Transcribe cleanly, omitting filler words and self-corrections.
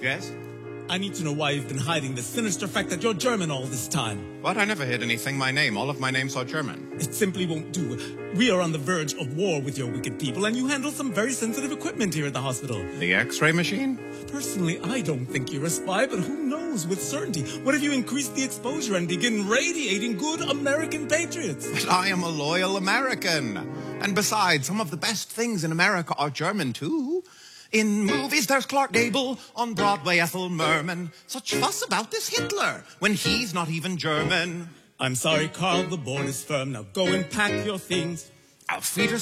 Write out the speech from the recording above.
Yes? I need to know why you've been hiding the sinister fact that you're German all this time. What? I never hid anything my name. All of my names are German. It simply won't do. We are on the verge of war with your wicked people, and you handle some very sensitive equipment here at the hospital. The X-ray machine? Personally, I don't think you're a spy, but who knows with certainty? What if you increase the exposure and begin radiating good American patriots? But I am a loyal American. And besides, some of the best things in America are German, too. In movies, there's Clark Gable. On Broadway, Ethel Merman. Such fuss about this Hitler when he's not even German. I'm sorry, Carl, the board is firm. Now go and pack your things. Auf Wiedersehen.